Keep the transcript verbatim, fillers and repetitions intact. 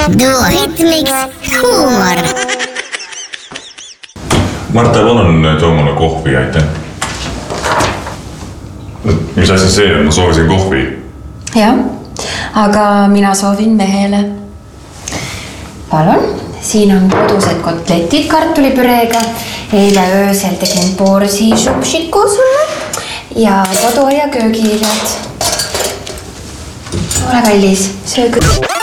duoritmiks huumor. Marta, palun too mulle kohvi, aitäh. Mis asi see on? Ma soovisin kohvi. Jah, aga mina soovin mehele. Palun, siin on kodused kotletid kartulipüreega. Eile öösel tegin porsi šupšiku sulle ja kodu- ja köögiviljad. Ole kallis, söö kõik.